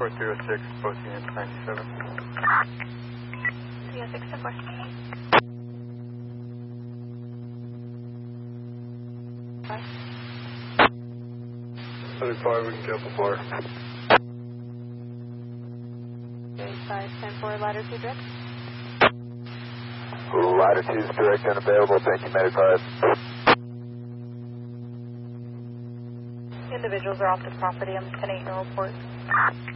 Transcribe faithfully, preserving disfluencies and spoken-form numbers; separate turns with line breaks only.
four three oh six, both units ninety-seven.
three oh six to four. Five.
seventy-five, we can cancel four.
five ten four, ladder two direct.
Ladder two is direct and available, thank you, Medic five.
Individuals are off the property on the ten eight no report.